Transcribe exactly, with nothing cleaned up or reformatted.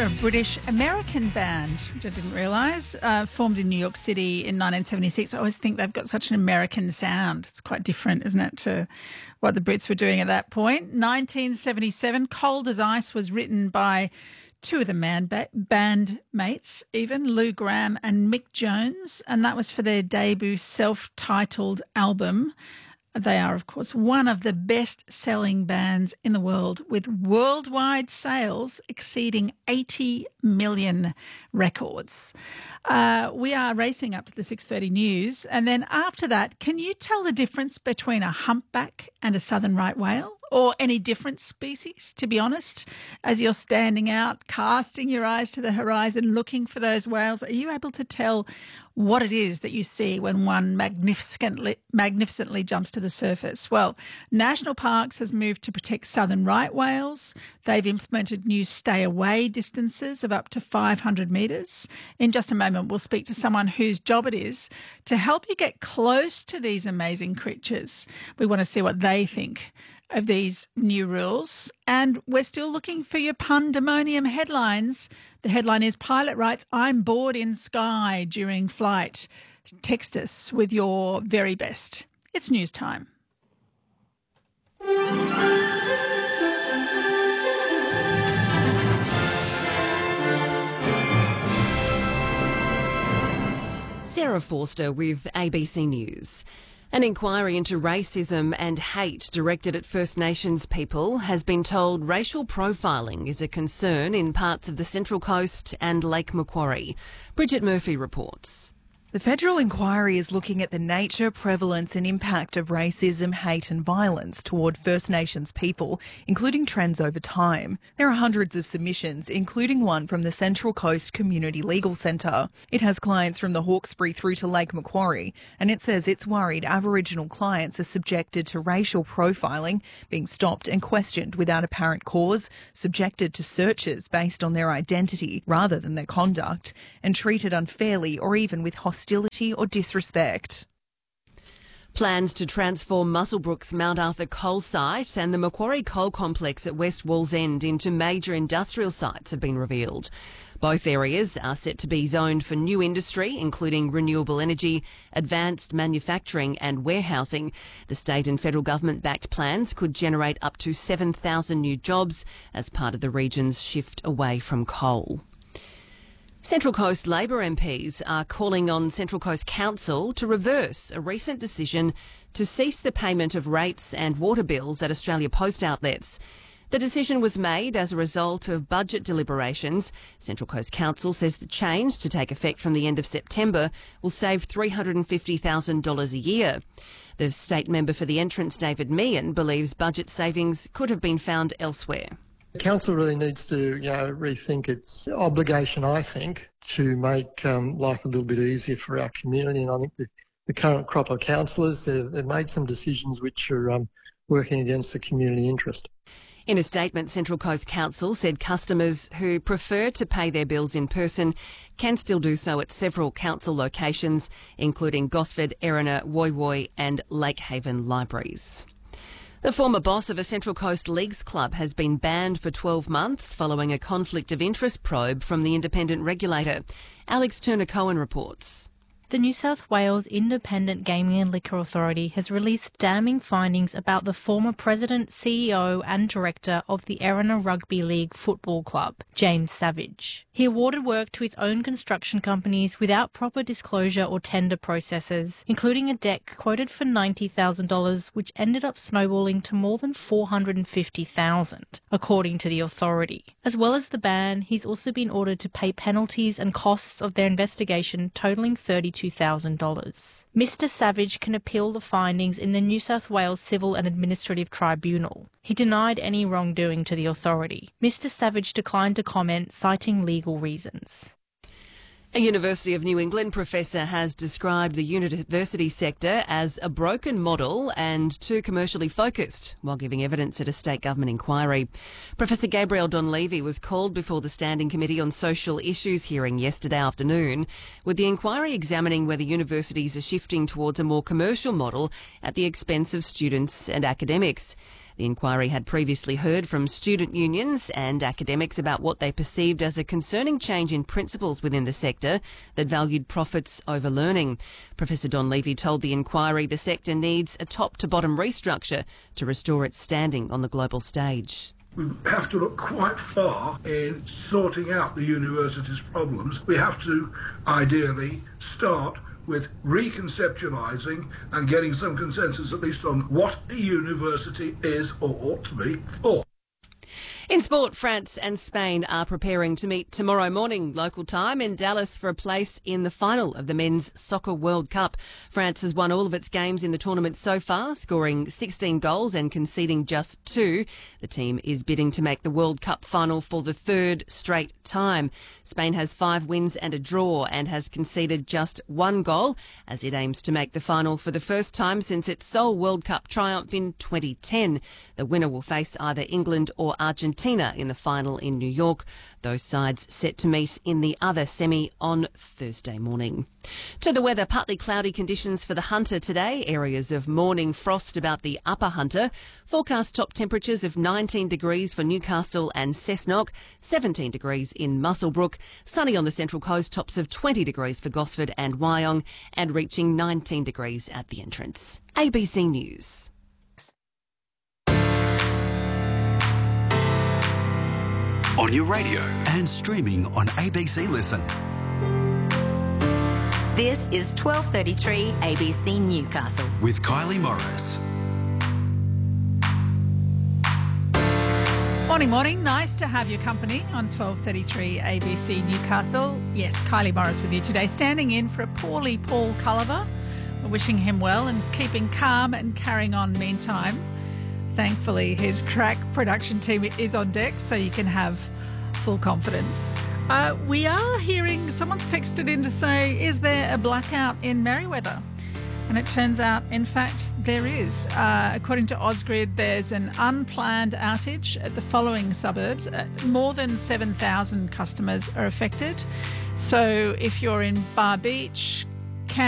a British-American band, which I didn't realise, uh, formed in New York City in nineteen seventy-six. I always think they've got such an American sound. It's quite different, isn't it, to what the Brits were doing at that point. nineteen seventy-seven, Cold as Ice was written by two of the man ba- band mates, even, Lou Gramm and Mick Jones, and that was for their debut self-titled album. They are, of course, one of the best-selling bands in the world, with worldwide sales exceeding eighty million records. Uh, we are racing up to the six thirty news, and then after that, can you tell the difference between a humpback and a southern right whale? Or any different species, to be honest, as you're standing out, casting your eyes to the horizon, looking for those whales? Are you able to tell what it is that you see when one magnificently, magnificently jumps to the surface? Well, National Parks has moved to protect southern right whales. They've implemented new stay-away distances of up to five hundred metres. In just a moment, we'll speak to someone whose job it is to help you get close to these amazing creatures. We want to see what they think of these new rules. And we're still looking for your pandemonium headlines. The headline is, Pilot writes, I'm bored in sky during flight. Text us with your very best. It's news time. Sarah Forster with A B C News. An inquiry into racism and hate directed at First Nations people has been told racial profiling is a concern in parts of the Central Coast and Lake Macquarie. Bridget Murphy reports. The federal inquiry is looking at the nature, prevalence and impact of racism, hate and violence toward First Nations people, including trends over time. There are hundreds of submissions, including one from the Central Coast Community Legal Centre. It has clients from the Hawkesbury through to Lake Macquarie, and it says it's worried Aboriginal clients are subjected to racial profiling, being stopped and questioned without apparent cause, subjected to searches based on their identity rather than their conduct, and treated unfairly or even with hostility hostility or disrespect. Plans to transform Muswellbrook's Mount Arthur coal site and the Macquarie Coal Complex at West Wallsend into major industrial sites have been revealed. Both areas are set to be zoned for new industry, including renewable energy, advanced manufacturing and warehousing. The state and federal government-backed plans could generate up to seven thousand new jobs as part of the region's shift away from coal. Central Coast Labor M Ps are calling on Central Coast Council to reverse a recent decision to cease the payment of rates and water bills at Australia Post outlets. The decision was made as a result of budget deliberations. Central Coast Council says the change, to take effect from the end of September, will save three hundred fifty thousand dollars a year. The state member for the entrance, David Meehan, believes budget savings could have been found elsewhere. The council really needs to, you know, rethink its obligation, I think, to make um, life a little bit easier for our community. And I think the, the current crop of councillors, they've, they've made some decisions which are um, working against the community interest. In a statement, Central Coast Council said customers who prefer to pay their bills in person can still do so at several council locations, including Gosford, Erina, Woy Woy and Lake Haven libraries. The former boss of a Central Coast Leagues club has been banned for twelve months following a conflict of interest probe from the independent regulator. Alex Turner-Cohen reports. The New South Wales Independent Gaming and Liquor Authority has released damning findings about the former president, C E O and director of the Erina Rugby League Football Club, James Savage. He awarded work to his own construction companies without proper disclosure or tender processes, including a deck quoted for ninety thousand dollars, which ended up snowballing to more than four hundred fifty thousand dollars, according to the authority. As well as the ban, he's also been ordered to pay penalties and costs of their investigation totalling thirty-two thousand dollars. Mister Savage can appeal the findings in the New South Wales Civil and Administrative Tribunal. He denied any wrongdoing to the authority. Mister Savage declined to comment, citing legal reasons. A University of New England professor has described the university sector as a broken model and too commercially focused while giving evidence at a state government inquiry. Professor Gabrielle Donlevy was called before the Standing Committee on Social Issues hearing yesterday afternoon, with the inquiry examining whether universities are shifting towards a more commercial model at the expense of students and academics. The inquiry had previously heard from student unions and academics about what they perceived as a concerning change in principles within the sector that valued profits over learning. Professor Don Levy told the inquiry the sector needs a top-to-bottom restructure to restore its standing on the global stage. We have to look quite far in sorting out the university's problems. We have to ideally start with reconceptualising and getting some consensus at least on what a university is or ought to be for. In sport, France and Spain are preparing to meet tomorrow morning local time in Dallas for a place in the final of the Men's Soccer World Cup. France has won all of its games in the tournament so far, scoring sixteen goals and conceding just two. The team is bidding to make the World Cup final for the third straight time. Spain has five wins and a draw and has conceded just one goal as it aims to make the final for the first time since its sole World Cup triumph in twenty ten. The winner will face either England or Argentina in the final in New York. Those sides set to meet in the other semi on Thursday morning. To the weather, partly cloudy conditions for the Hunter today. Areas of morning frost about the upper Hunter. Forecast top temperatures of nineteen degrees for Newcastle and Cessnock, seventeen degrees in Muswellbrook. Sunny on the Central Coast, tops of twenty degrees for Gosford and Wyong, and reaching nineteen degrees at the entrance. A B C News. On your radio and streaming on A B C Listen. This is twelve thirty-three A B C Newcastle. With Kylie Morris. Morning, morning. Nice to have your company on twelve thirty-three A B C Newcastle. Yes, Kylie Morris with you today, standing in for a poorly Paul Culliver. We're wishing him well and keeping calm and carrying on meantime. Thankfully, his crack production team is on deck, so you can have full confidence. Uh, we are hearing, someone's texted in to say, is there a blackout in Merewether? And it turns out, in fact, there is. Uh, according to Ausgrid, there's an unplanned outage at the following suburbs. Uh, more than seven thousand customers are affected. So if you're in Bar Beach,